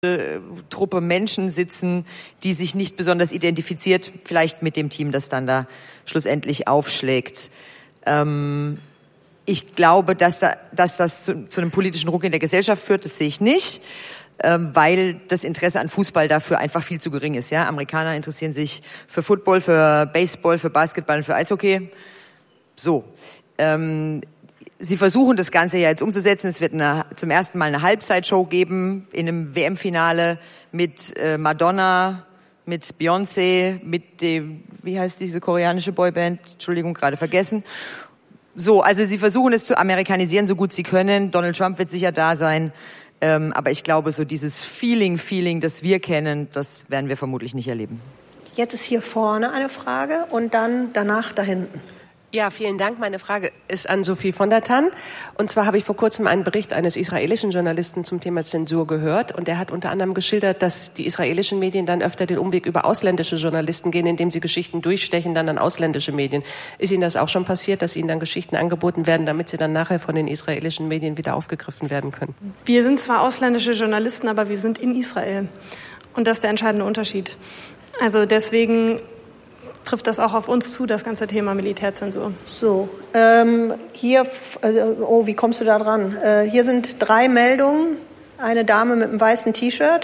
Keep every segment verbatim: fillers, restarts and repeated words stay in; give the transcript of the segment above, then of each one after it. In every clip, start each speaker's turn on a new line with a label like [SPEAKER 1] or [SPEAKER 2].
[SPEAKER 1] Truppe Menschen sitzen, die sich nicht besonders identifiziert, vielleicht mit dem Team, das dann da schlussendlich aufschlägt. Ähm, ich glaube, dass, da, dass das zu, zu einem politischen Ruck in der Gesellschaft führt, das sehe ich nicht, ähm, weil das Interesse an Fußball dafür einfach viel zu gering ist. Ja? Amerikaner interessieren sich für Football, für Baseball, für Basketball und für Eishockey. So. Ähm, Sie versuchen das Ganze ja jetzt umzusetzen. Es wird eine, zum ersten Mal eine Halbzeitshow geben in einem W M-Finale mit äh, Madonna, mit Beyoncé, mit dem, wie heißt diese koreanische Boyband? Entschuldigung, gerade vergessen. So, also Sie versuchen es zu amerikanisieren, so gut Sie können. Donald Trump wird sicher da sein. Ähm, aber ich glaube, so dieses Feeling, Feeling, das wir kennen, das werden wir vermutlich nicht erleben.
[SPEAKER 2] Jetzt ist hier vorne eine Frage und dann danach da hinten.
[SPEAKER 3] Ja, vielen Dank. Meine Frage ist an Sophie von der Tann. Und zwar habe ich vor kurzem einen Bericht eines israelischen Journalisten zum Thema Zensur gehört. Und der hat unter anderem geschildert, dass die israelischen Medien dann öfter den Umweg über ausländische Journalisten gehen, indem sie Geschichten durchstechen, dann an ausländische Medien. Ist Ihnen das auch schon passiert, dass Ihnen dann Geschichten angeboten werden, damit sie dann nachher von den israelischen Medien wieder aufgegriffen werden können?
[SPEAKER 4] Wir sind zwar ausländische Journalisten, aber wir sind in Israel. Und das ist der entscheidende Unterschied. Also deswegen trifft das auch auf uns zu, das ganze Thema Militärzensur.
[SPEAKER 2] So, ähm, hier, äh, oh, wie kommst du da dran? Äh, hier sind drei Meldungen. Eine Dame mit einem weißen T-Shirt.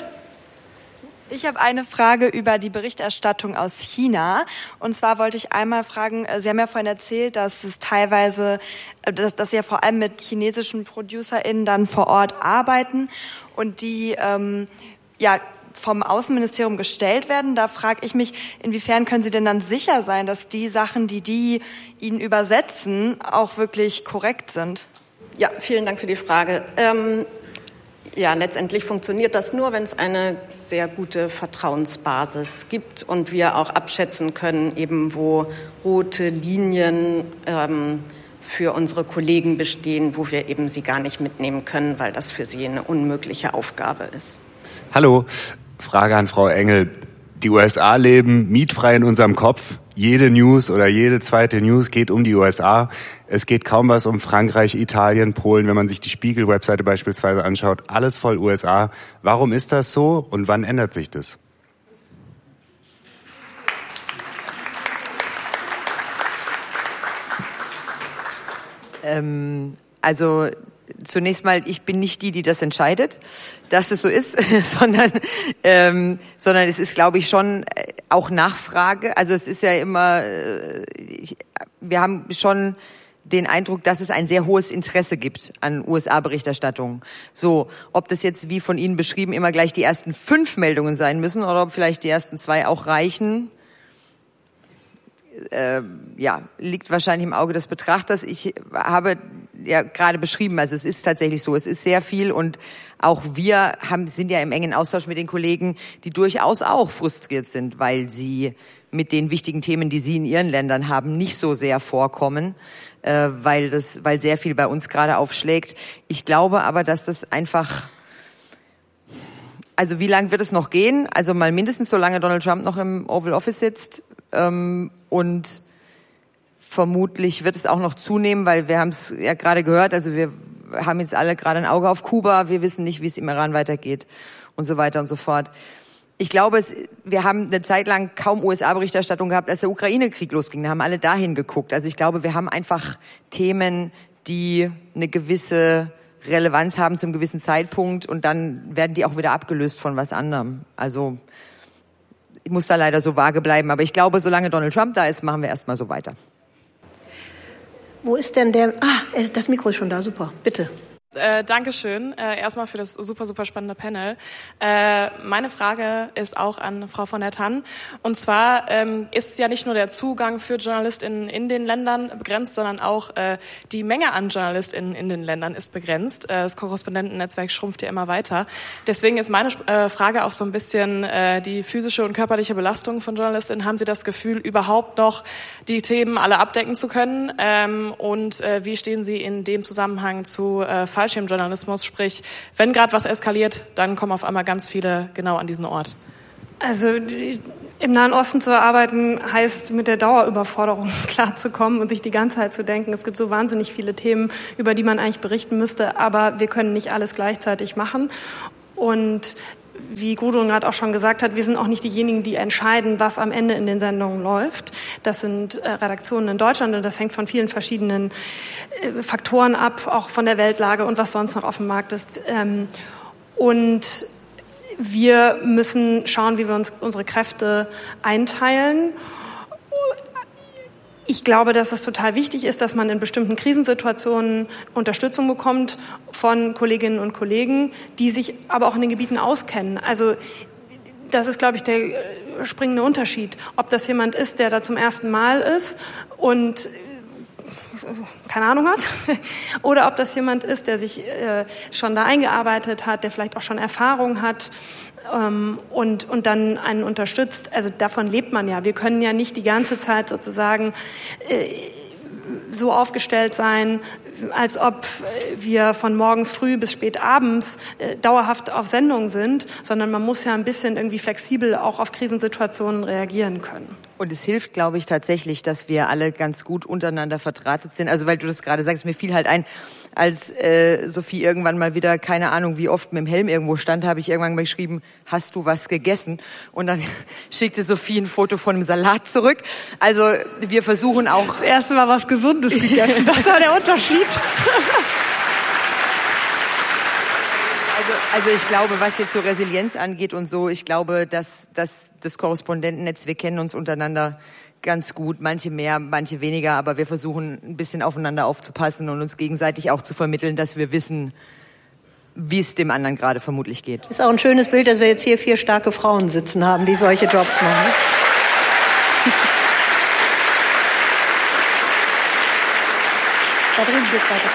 [SPEAKER 5] Ich habe eine Frage über die Berichterstattung aus China. Und zwar wollte ich einmal fragen, Sie haben ja vorhin erzählt, dass es teilweise, dass, dass Sie ja vor allem mit chinesischen ProducerInnen dann vor Ort arbeiten und die, ähm, ja, vom Außenministerium gestellt werden. Da frage ich mich, inwiefern können Sie denn dann sicher sein, dass die Sachen, die die Ihnen übersetzen, auch wirklich korrekt sind?
[SPEAKER 6] Ja, vielen Dank für die Frage. Ähm, ja, letztendlich funktioniert das nur, wenn es eine sehr gute Vertrauensbasis gibt und wir auch abschätzen können, eben wo rote Linien ähm, für unsere Kollegen bestehen, wo wir eben sie gar nicht mitnehmen können, weil das für sie eine unmögliche Aufgabe ist.
[SPEAKER 7] Hallo. Frage an Frau Engel. Die U S A leben mietfrei in unserem Kopf. Jede News oder jede zweite News geht um die U S A. Es geht kaum was um Frankreich, Italien, Polen. Wenn man sich die Spiegel-Webseite beispielsweise anschaut, alles voll U S A. Warum ist das so und wann ändert sich das?
[SPEAKER 1] Ähm, also zunächst mal, ich bin nicht die, die das entscheidet, dass es so ist, sondern ähm, sondern es ist, glaube ich, schon auch Nachfrage. Also es ist ja immer, äh, ich, wir haben schon den Eindruck, dass es ein sehr hohes Interesse gibt an U S A-Berichterstattung. So, ob das jetzt, wie von Ihnen beschrieben, immer gleich die ersten fünf Meldungen sein müssen oder ob vielleicht die ersten zwei auch reichen, äh, ja, liegt wahrscheinlich im Auge des Betrachters. Ich habe ja gerade beschrieben, also es ist tatsächlich so, es ist sehr viel und auch wir haben, sind ja im engen Austausch mit den Kollegen, die durchaus auch frustriert sind, weil sie mit den wichtigen Themen, die sie in ihren Ländern haben, nicht so sehr vorkommen, äh, weil das, weil sehr viel bei uns gerade aufschlägt. Ich glaube aber, dass das einfach, also wie lange wird es noch gehen? Also mal mindestens so lange Donald Trump noch im Oval Office sitzt, ähm, und vermutlich wird es auch noch zunehmen, weil wir haben es ja gerade gehört, also wir haben jetzt alle gerade ein Auge auf Kuba, wir wissen nicht, wie es im Iran weitergeht und so weiter und so fort. Ich glaube, es, wir haben eine Zeit lang kaum U S A-Berichterstattung gehabt, als der Ukraine-Krieg losging. Da haben alle dahin geguckt. Also ich glaube, wir haben einfach Themen, die eine gewisse Relevanz haben zum gewissen Zeitpunkt und dann werden die auch wieder abgelöst von was anderem. Also ich muss da leider so vage bleiben. Aber ich glaube, solange Donald Trump da ist, machen wir erstmal so weiter.
[SPEAKER 2] Wo ist denn der... Ah, das Mikro ist schon da, super. Bitte.
[SPEAKER 8] Äh, Dankeschön. Äh, erstmal für das super, super spannende Panel. Äh, meine Frage ist auch an Frau von der Tann. Und zwar ähm, ist ja nicht nur der Zugang für JournalistInnen in den Ländern begrenzt, sondern auch äh, die Menge an JournalistInnen in den Ländern ist begrenzt. Äh, das Korrespondentennetzwerk schrumpft ja immer weiter. Deswegen ist meine äh, Frage auch so ein bisschen äh, die physische und körperliche Belastung von JournalistInnen. Haben Sie das Gefühl, überhaupt noch die Themen alle abdecken zu können? Ähm, und äh, wie stehen Sie in dem Zusammenhang zu äh, Fallschirmjournalismus, sprich, wenn gerade was eskaliert, dann kommen auf einmal ganz viele genau an diesen Ort.
[SPEAKER 4] Also im Nahen Osten zu arbeiten, heißt mit der Dauerüberforderung klarzukommen und sich die ganze Zeit zu denken, es gibt so wahnsinnig viele Themen, über die man eigentlich berichten müsste, aber wir können nicht alles gleichzeitig machen. Und wie Gudrun gerade auch schon gesagt hat, wir sind auch nicht diejenigen, die entscheiden, was am Ende in den Sendungen läuft. Das sind äh, Redaktionen in Deutschland und das hängt von vielen verschiedenen äh, Faktoren ab, auch von der Weltlage und was sonst noch auf dem Markt ist. Ähm, und wir müssen schauen, wie wir uns unsere Kräfte einteilen. Ich glaube, dass es total wichtig ist, dass man in bestimmten Krisensituationen Unterstützung bekommt von Kolleginnen und Kollegen, die sich aber auch in den Gebieten auskennen. Also das ist, glaube ich, der springende Unterschied. Ob das jemand ist, der da zum ersten Mal ist und keine Ahnung hat, oder ob das jemand ist, der sich äh, schon da eingearbeitet hat, der vielleicht auch schon Erfahrung hat ähm, und, und dann einen unterstützt. Also davon lebt man ja. Wir können ja nicht die ganze Zeit sozusagen äh, so aufgestellt sein, als ob wir von morgens früh bis spät abends äh, dauerhaft auf Sendung sind, sondern man muss ja ein bisschen irgendwie flexibel auch auf Krisensituationen reagieren können.
[SPEAKER 1] Und es hilft, glaube ich, tatsächlich, dass wir alle ganz gut untereinander verdrahtet sind. Also weil du das gerade sagst, mir fiel halt ein, als äh, Sophie irgendwann mal wieder, keine Ahnung, wie oft mit dem Helm irgendwo stand, habe ich irgendwann mal geschrieben, hast du was gegessen? Und dann schickte Sophie ein Foto von einem Salat zurück. Also wir versuchen auch...
[SPEAKER 4] Das erste Mal was Gesundes gegessen, das war der Unterschied.
[SPEAKER 1] Also, also ich glaube, was jetzt so Resilienz angeht und so, ich glaube, dass, dass das Korrespondentennetz, wir kennen uns untereinander ganz gut, manche mehr, manche weniger, aber wir versuchen ein bisschen aufeinander aufzupassen und uns gegenseitig auch zu vermitteln, dass wir wissen, wie es dem anderen gerade vermutlich geht.
[SPEAKER 2] Ist auch ein schönes Bild, dass wir jetzt hier vier starke Frauen sitzen haben, die solche Jobs machen. Da drüben geht's weiter.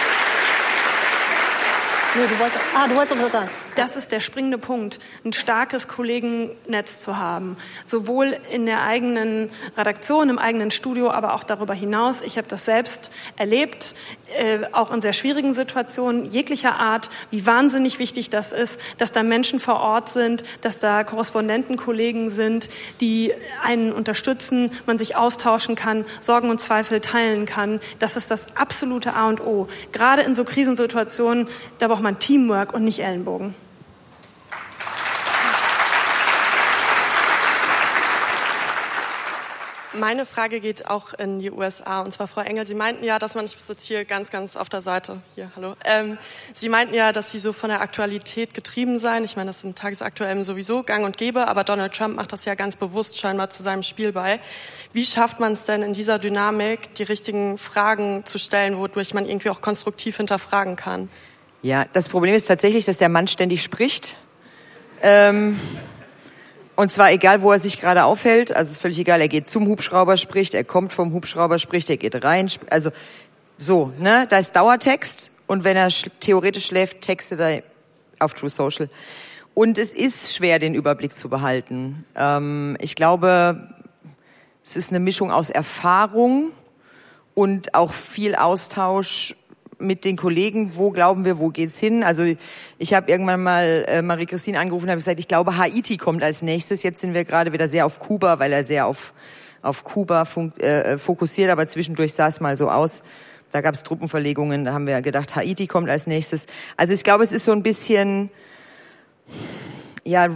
[SPEAKER 2] Nee, du wolltest, ah, du wolltest was sagen.
[SPEAKER 4] Das ist der springende Punkt, ein starkes Kollegennetz zu haben. Sowohl in der eigenen Redaktion, im eigenen Studio, aber auch darüber hinaus. Ich habe das selbst erlebt, äh, auch in sehr schwierigen Situationen jeglicher Art, wie wahnsinnig wichtig das ist, dass da Menschen vor Ort sind, dass da Korrespondentenkollegen sind, die einen unterstützen, man sich austauschen kann, Sorgen und Zweifel teilen kann. Das ist das absolute A und O. Gerade in so Krisensituationen, da braucht man Teamwork und nicht Ellenbogen.
[SPEAKER 9] Meine Frage geht auch in die U S A. Und zwar, Frau Engel, Sie meinten ja, dass man, ich sitze hier ganz, ganz auf der Seite, hier, hallo. Ähm, Sie meinten ja, dass Sie so von der Aktualität getrieben seien. Ich meine, das ist im Tagesaktuellen sowieso gang und gäbe, aber Donald Trump macht das ja ganz bewusst scheinbar zu seinem Spiel bei. Wie schafft man es denn in dieser Dynamik, die richtigen Fragen zu stellen, wodurch man irgendwie auch konstruktiv hinterfragen kann?
[SPEAKER 1] Ja, das Problem ist tatsächlich, dass der Mann ständig spricht. Ähm Und zwar egal, wo er sich gerade aufhält, also ist völlig egal, er geht zum Hubschrauber, spricht, er kommt vom Hubschrauber, spricht, er geht rein, also so, ne, da ist Dauertext und wenn er sch- theoretisch schläft, textet er auf True Social. Und es ist schwer, den Überblick zu behalten. Ähm, ich glaube, es ist eine Mischung aus Erfahrung und auch viel Austausch mit den Kollegen, wo glauben wir, wo geht's hin? Also ich habe irgendwann mal äh, Marie-Christine angerufen und habe gesagt, ich glaube, Haiti kommt als nächstes. Jetzt sind wir gerade wieder sehr auf Kuba, weil er sehr auf auf Kuba fun- äh, fokussiert, aber zwischendurch sah es mal so aus. Da gab es Truppenverlegungen, da haben wir gedacht, Haiti kommt als nächstes. Also ich glaube, es ist so ein bisschen, ja,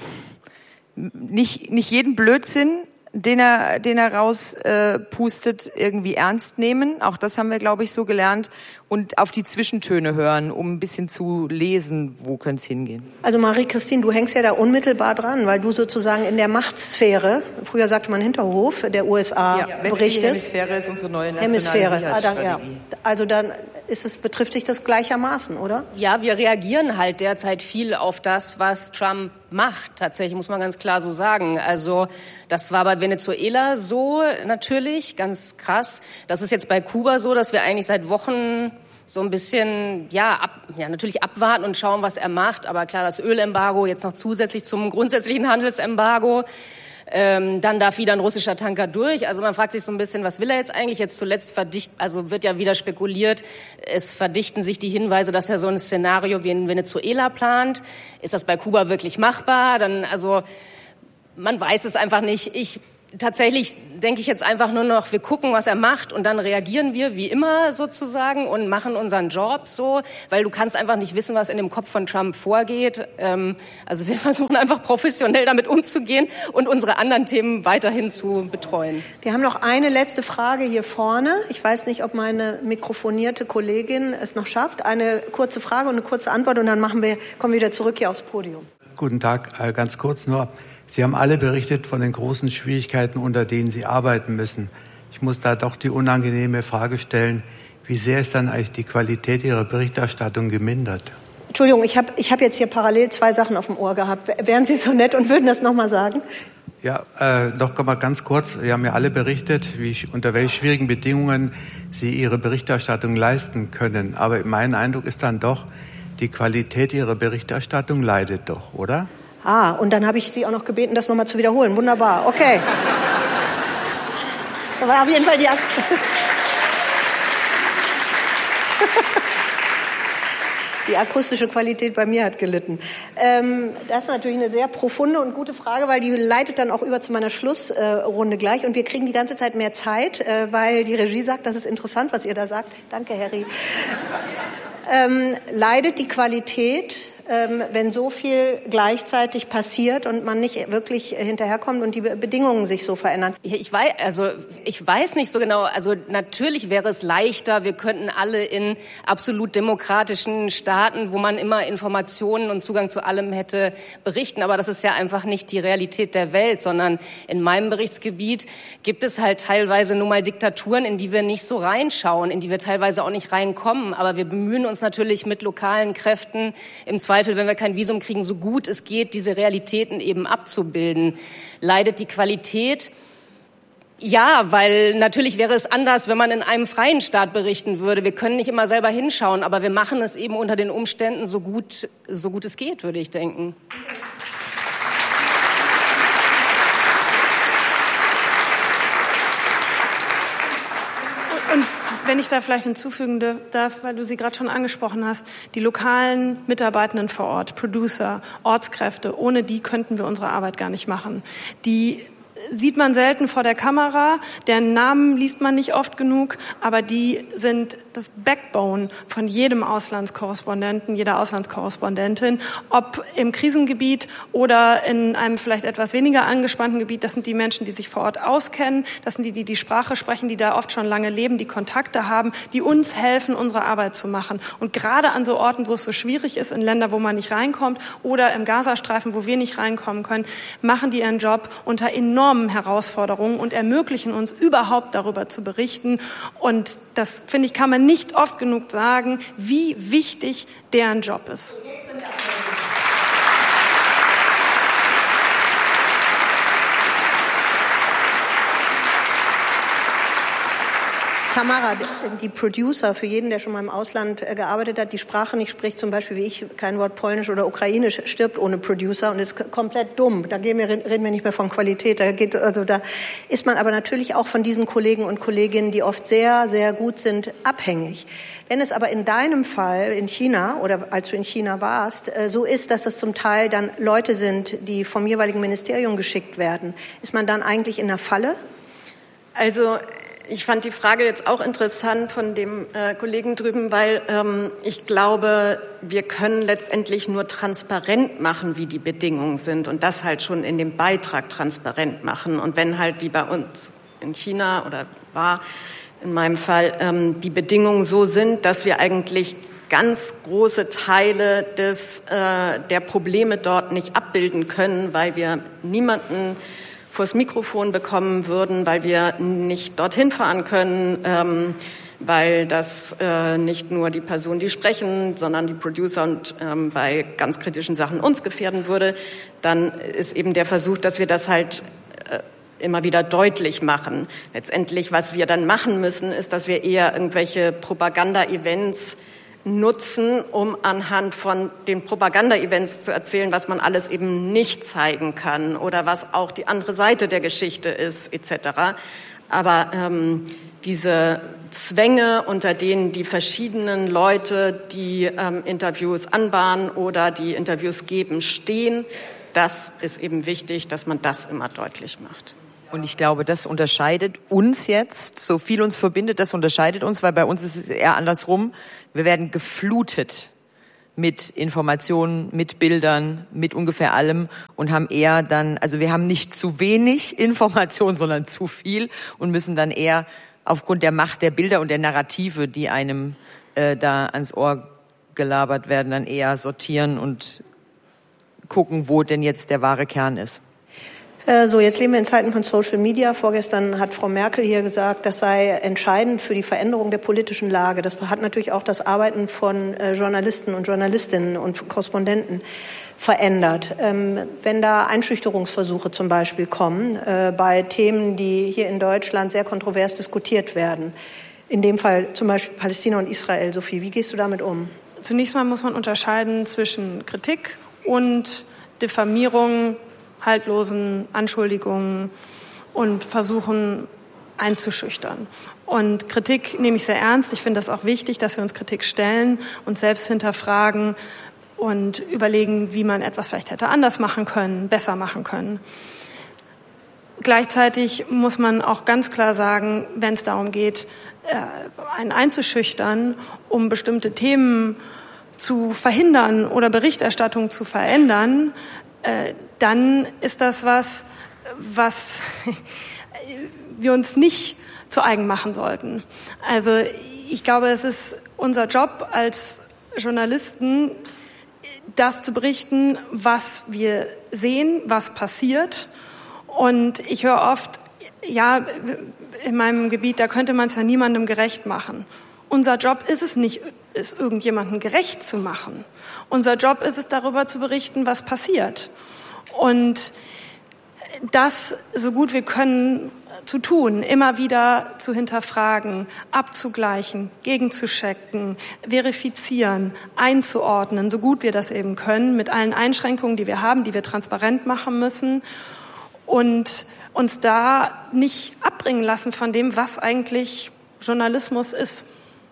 [SPEAKER 1] nicht nicht jeden Blödsinn, den er, den er raus äh, pustet, irgendwie ernst nehmen. Auch das haben wir, glaube ich, so gelernt. Und auf die Zwischentöne hören, um ein bisschen zu lesen, wo könnte es hingehen.
[SPEAKER 2] Also Marie-Christine, du hängst ja da unmittelbar dran, weil du sozusagen in der Machtsphäre, früher sagte man Hinterhof, der U S A
[SPEAKER 1] ja,
[SPEAKER 2] berichtest.
[SPEAKER 1] Hemisphäre ist unsere neue nationale
[SPEAKER 2] Hemisphäre.
[SPEAKER 1] Sicherheitsstrategie.
[SPEAKER 2] Ah, dann, ja. Also dann ist es, betrifft dich das gleichermaßen, oder?
[SPEAKER 6] Ja, wir reagieren halt derzeit viel auf das, was Trump macht. Tatsächlich, muss man ganz klar so sagen. Also das war bei Venezuela so natürlich, ganz krass. Das ist jetzt bei Kuba so, dass wir eigentlich seit Wochen so ein bisschen, ja, ab, ja, natürlich abwarten und schauen, was er macht. Aber klar, das Ölembargo jetzt noch zusätzlich zum grundsätzlichen Handelsembargo. Ähm, dann darf wieder ein russischer Tanker durch. Also man fragt sich so ein bisschen, was will er jetzt eigentlich? Jetzt zuletzt verdicht, also wird ja wieder spekuliert, es verdichten sich die Hinweise, dass er so ein Szenario wie in Venezuela plant. Ist das bei Kuba wirklich machbar? Dann, also man weiß es einfach nicht. Ich tatsächlich denke ich jetzt einfach nur noch, wir gucken, was er macht und dann reagieren wir wie immer sozusagen und machen unseren Job so, weil du kannst einfach nicht wissen, was in dem Kopf von Trump vorgeht. Ähm, also wir versuchen einfach professionell damit umzugehen und unsere anderen Themen weiterhin zu betreuen.
[SPEAKER 2] Wir haben noch eine letzte Frage hier vorne. Ich weiß nicht, ob meine mikrofonierte Kollegin es noch schafft. Eine kurze Frage und eine kurze Antwort und dann machen wir, kommen wir wieder zurück hier aufs Podium.
[SPEAKER 10] Guten Tag, ganz kurz nur. Sie haben alle berichtet von den großen Schwierigkeiten, unter denen Sie arbeiten müssen. Ich muss da doch die unangenehme Frage stellen, wie sehr ist dann eigentlich die Qualität Ihrer Berichterstattung gemindert?
[SPEAKER 2] Entschuldigung, ich habe ich hab jetzt hier parallel zwei Sachen auf dem Ohr gehabt. Wären Sie so nett und würden das nochmal sagen?
[SPEAKER 10] Ja, äh, doch mal ganz kurz. Sie haben ja alle berichtet, wie, unter welchen schwierigen Bedingungen Sie Ihre Berichterstattung leisten können. Aber mein Eindruck ist dann doch, die Qualität Ihrer Berichterstattung leidet doch, oder?
[SPEAKER 2] Ah, und dann habe ich Sie auch noch gebeten, das nochmal zu wiederholen. Wunderbar, okay. Da war auf jeden Fall die... Ak Die akustische Qualität bei mir hat gelitten. Ähm, das ist natürlich eine sehr profunde und gute Frage, weil die leitet dann auch über zu meiner Schlussrunde äh, gleich. Und wir kriegen die ganze Zeit mehr Zeit, äh, weil die Regie sagt, das ist interessant, was ihr da sagt. Danke, Harry. ähm, leidet die Qualität, ähm, wenn so viel gleichzeitig passiert und man nicht wirklich hinterherkommt und die Bedingungen sich so verändern?
[SPEAKER 6] Ich weiß, also ich weiß nicht so genau. Also natürlich wäre es leichter. Wir könnten alle in absolut demokratischen Staaten, wo man immer Informationen und Zugang zu allem hätte, berichten. Aber das ist ja einfach nicht die Realität der Welt, sondern in meinem Berichtsgebiet gibt es halt teilweise nun mal Diktaturen, in die wir nicht so reinschauen, in die wir teilweise auch nicht reinkommen. Aber wir bemühen uns natürlich mit lokalen Kräften im Zweifel, wenn wir kein Visum kriegen, so gut es geht, diese Realitäten eben abzubilden. Leidet die Qualität? Ja, weil natürlich wäre es anders, wenn man in einem freien Staat berichten würde. Wir können nicht immer selber hinschauen, aber wir machen es eben unter den Umständen so gut, so gut es geht, würde ich denken.
[SPEAKER 4] Und wenn ich da vielleicht hinzufügen darf, weil du sie gerade schon angesprochen hast, die lokalen Mitarbeitenden vor Ort, Producer, Ortskräfte, ohne die könnten wir unsere Arbeit gar nicht machen. Die sieht man selten vor der Kamera, deren Namen liest man nicht oft genug, aber die sind das Backbone von jedem Auslandskorrespondenten, jeder Auslandskorrespondentin, ob im Krisengebiet oder in einem vielleicht etwas weniger angespannten Gebiet. Das sind die Menschen, die sich vor Ort auskennen, das sind die, die die Sprache sprechen, die da oft schon lange leben, die Kontakte haben, die uns helfen, unsere Arbeit zu machen. Und gerade an so Orten, wo es so schwierig ist, in Länder, wo man nicht reinkommt oder im Gazastreifen, wo wir nicht reinkommen können, machen die ihren Job unter enormen Herausforderungen und ermöglichen uns überhaupt darüber zu berichten. Und das, finde ich, kann man nicht oft genug sagen, wie wichtig deren Job ist.
[SPEAKER 2] Tamara, die Producer, für jeden, der schon mal im Ausland gearbeitet hat, die Sprache nicht spricht, zum Beispiel wie ich, kein Wort Polnisch oder Ukrainisch, stirbt ohne Producer und ist komplett dumm. Da gehen wir, reden wir nicht mehr von Qualität. Da geht, also da ist man aber natürlich auch von diesen Kollegen und Kolleginnen, die oft sehr, sehr gut sind, abhängig. Wenn es aber in deinem Fall in China oder als du in China warst, so ist, dass das zum Teil dann Leute sind, die vom jeweiligen Ministerium geschickt werden, ist man dann eigentlich in der Falle?
[SPEAKER 6] Also ich fand die Frage jetzt auch interessant von dem äh, Kollegen drüben, weil ähm, ich glaube, wir können letztendlich nur transparent machen, wie die Bedingungen sind und das halt schon in dem Beitrag transparent machen. Und wenn halt wie bei uns in China oder war in meinem Fall ähm, die Bedingungen so sind, dass wir eigentlich ganz große Teile des, äh, der Probleme dort nicht abbilden können, weil wir niemanden vors Mikrofon bekommen würden, weil wir nicht dorthin fahren können, ähm, weil das äh, nicht nur die Personen, die sprechen, sondern die Producer und ähm, bei ganz kritischen Sachen uns gefährden würde, dann ist eben der Versuch, dass wir das halt äh, immer wieder deutlich machen. Letztendlich, was wir dann machen müssen, ist, dass wir eher irgendwelche Propaganda-Events nutzen, um anhand von den Propaganda-Events zu erzählen, was man alles eben nicht zeigen kann oder was auch die andere Seite der Geschichte ist, et cetera. Aber ähm, diese Zwänge, unter denen die verschiedenen Leute, die ähm, Interviews anbahnen oder die Interviews geben, stehen, das ist eben wichtig, dass man das immer deutlich macht.
[SPEAKER 1] Und ich glaube, das unterscheidet uns jetzt, so viel uns verbindet, das unterscheidet uns, weil bei uns ist es eher andersrum. Wir werden geflutet mit Informationen, mit Bildern, mit ungefähr allem und haben eher dann, also wir haben nicht zu wenig Information, sondern zu viel und müssen dann eher aufgrund der Macht der Bilder und der Narrative, die einem äh, da ans Ohr gelabert werden, dann eher sortieren und gucken, wo denn jetzt der wahre Kern ist.
[SPEAKER 2] So, jetzt leben wir in Zeiten von Social Media. Vorgestern hat Frau Merkel hier gesagt, das sei entscheidend für die Veränderung der politischen Lage. Das hat natürlich auch das Arbeiten von äh, Journalisten und Journalistinnen und Korrespondenten verändert. Ähm, wenn da Einschüchterungsversuche zum Beispiel kommen, äh, bei Themen, die hier in Deutschland sehr kontrovers diskutiert werden, in dem Fall zum Beispiel Palästina und Israel, Sophie, wie gehst du damit um?
[SPEAKER 4] Zunächst mal muss man unterscheiden zwischen Kritik und Diffamierung, haltlosen Anschuldigungen und Versuchen einzuschüchtern. Und Kritik nehme ich sehr ernst. Ich finde das auch wichtig, dass wir uns Kritik stellen und selbst hinterfragen und überlegen, wie man etwas vielleicht hätte anders machen können, besser machen können. Gleichzeitig muss man auch ganz klar sagen, wenn es darum geht, einen einzuschüchtern, um bestimmte Themen zu verhindern oder Berichterstattung zu verändern, dann ist das was, was wir uns nicht zu eigen machen sollten. Also ich glaube, es ist unser Job als Journalisten, das zu berichten, was wir sehen, was passiert. Und ich höre oft, ja, in meinem Gebiet, da könnte man es ja niemandem gerecht machen. Unser Job ist es nicht, es irgendjemandem gerecht zu machen. Unser Job ist es, darüber zu berichten, was passiert. Und das so gut wir können zu tun, immer wieder zu hinterfragen, abzugleichen, gegenzuchecken, verifizieren, einzuordnen, so gut wir das eben können, mit allen Einschränkungen, die wir haben, die wir transparent machen müssen und uns da nicht abbringen lassen von dem, was eigentlich Journalismus ist.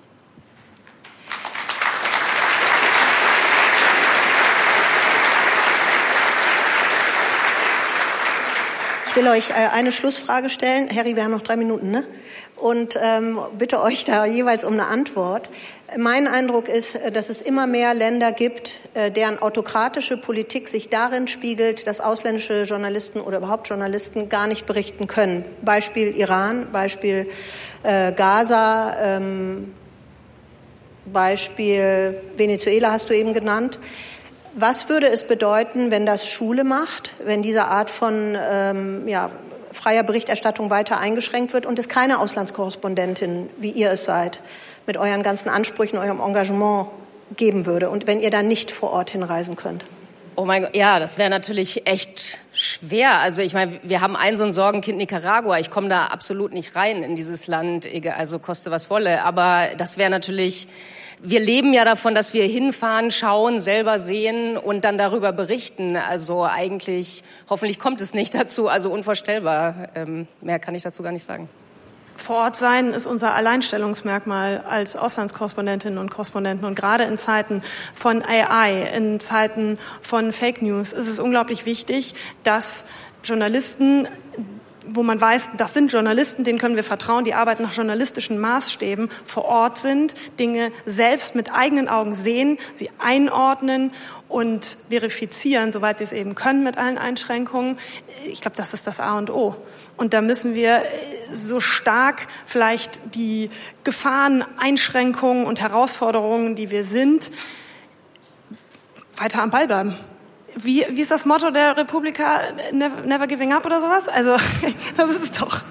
[SPEAKER 2] Ich will euch eine Schlussfrage stellen. Harry, wir haben noch drei Minuten, ne? Und ähm, bitte euch da jeweils um eine Antwort. Mein Eindruck ist, dass es immer mehr Länder gibt, deren autokratische Politik sich darin spiegelt, dass ausländische Journalisten oder überhaupt Journalisten gar nicht berichten können. Beispiel Iran, Beispiel äh, Gaza, ähm, Beispiel Venezuela hast du eben genannt. Was würde es bedeuten, wenn das Schule macht, wenn diese Art von ähm, ja, freier Berichterstattung weiter eingeschränkt wird und es keine Auslandskorrespondentin, wie ihr es seid, mit euren ganzen Ansprüchen, eurem Engagement geben würde und wenn ihr dann nicht vor Ort hinreisen könnt?
[SPEAKER 6] Oh mein Gott, ja, das wäre natürlich echt schwer. Also ich meine, wir haben ein so ein Sorgenkind Nicaragua. Ich komme da absolut nicht rein in dieses Land, also koste was wolle. Aber das wäre natürlich... Wir leben ja davon, dass wir hinfahren, schauen, selber sehen und dann darüber berichten. Also eigentlich, hoffentlich kommt es nicht dazu. Also unvorstellbar. Ähm, mehr kann ich dazu gar nicht sagen.
[SPEAKER 4] Vor Ort sein ist unser Alleinstellungsmerkmal als Auslandskorrespondentinnen und Korrespondenten. Und gerade in Zeiten von A I, in Zeiten von Fake News ist es unglaublich wichtig, dass Journalisten, wo man weiß, das sind Journalisten, denen können wir vertrauen, die arbeiten nach journalistischen Maßstäben, vor Ort sind, Dinge selbst mit eigenen Augen sehen, sie einordnen und verifizieren, soweit sie es eben können mit allen Einschränkungen. Ich glaube, das ist das A und O. Und da müssen wir so stark vielleicht die Gefahren, Einschränkungen und Herausforderungen, die wir sind, weiter am Ball bleiben. Wie, wie ist das Motto der Republika? Never, never giving up oder sowas? Also, das ist es doch.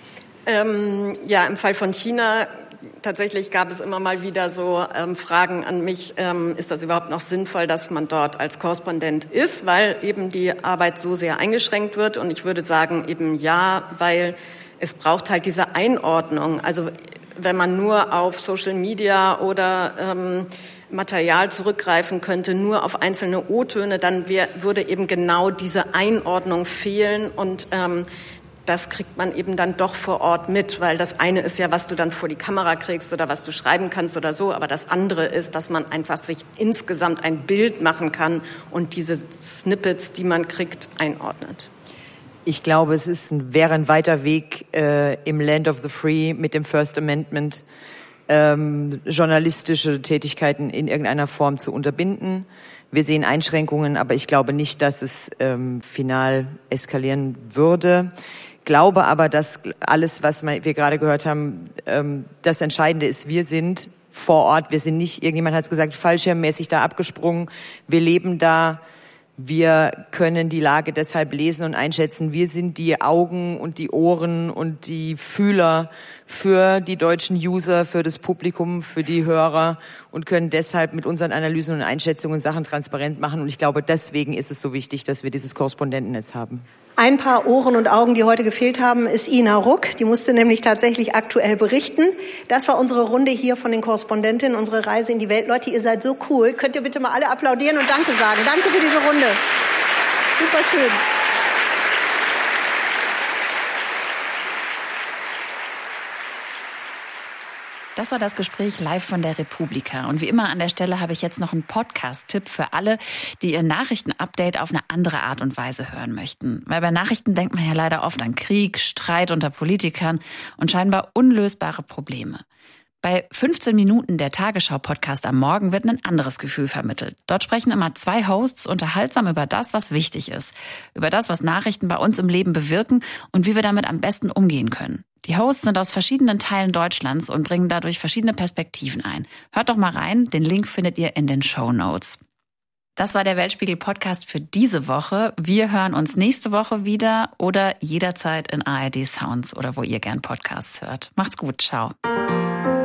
[SPEAKER 6] Ähm, ja, im Fall von China tatsächlich gab es immer mal wieder so ähm, Fragen an mich, ähm, ist das überhaupt noch sinnvoll, dass man dort als Korrespondent ist, weil eben die Arbeit so sehr eingeschränkt wird. Und ich würde sagen eben ja, weil es braucht halt diese Einordnung. Also wenn man nur auf Social Media oder ähm, Material zurückgreifen könnte, nur auf einzelne O-Töne, dann wär, würde eben genau diese Einordnung fehlen und ähm, das kriegt man eben dann doch vor Ort mit, weil das eine ist ja, was du dann vor die Kamera kriegst oder was du schreiben kannst oder so, aber das andere ist, dass man einfach sich insgesamt ein Bild machen kann und diese Snippets, die man kriegt, einordnet.
[SPEAKER 1] Ich glaube, es ist ein, wäre ein weiter Weg äh, im Land of the Free mit dem First Amendment, ähm, journalistische Tätigkeiten in irgendeiner Form zu unterbinden. Wir sehen Einschränkungen, aber ich glaube nicht, dass es ähm, final eskalieren würde. Glaube aber, dass alles, was wir gerade gehört haben, ähm, das Entscheidende ist, wir sind vor Ort, wir sind nicht, irgendjemand hat es gesagt, fallschirmmäßig da abgesprungen, wir leben da, wir können die Lage deshalb lesen und einschätzen, wir sind die Augen und die Ohren und die Fühler für die deutschen User, für das Publikum, für die Hörer und können deshalb mit unseren Analysen und Einschätzungen Sachen transparent machen und ich glaube, deswegen ist es so wichtig, dass wir dieses Korrespondentennetz haben.
[SPEAKER 2] Ein paar Ohren und Augen, die heute gefehlt haben, ist Ina Ruck. Die musste nämlich tatsächlich aktuell berichten. Das war unsere Runde hier von den Korrespondentinnen, unsere Reise in die Welt. Leute, ihr seid so cool. Könnt ihr bitte mal alle applaudieren und Danke sagen. Danke für diese Runde. Super schön.
[SPEAKER 11] Das war das Gespräch live von der Republika. Und wie immer an der Stelle habe ich jetzt noch einen Podcast-Tipp für alle, die ihr Nachrichtenupdate auf eine andere Art und Weise hören möchten. Weil bei Nachrichten denkt man ja leider oft an Krieg, Streit unter Politikern und scheinbar unlösbare Probleme. Bei fünfzehn Minuten der Tagesschau-Podcast am Morgen wird ein anderes Gefühl vermittelt. Dort sprechen immer zwei Hosts unterhaltsam über das, was wichtig ist. Über das, was Nachrichten bei uns im Leben bewirken und wie wir damit am besten umgehen können. Die Hosts sind aus verschiedenen Teilen Deutschlands und bringen dadurch verschiedene Perspektiven ein. Hört doch mal rein, den Link findet ihr in den Shownotes. Das war der Weltspiegel-Podcast für diese Woche. Wir hören uns nächste Woche wieder oder jederzeit in A R D Sounds oder wo ihr gern Podcasts hört. Macht's gut, ciao.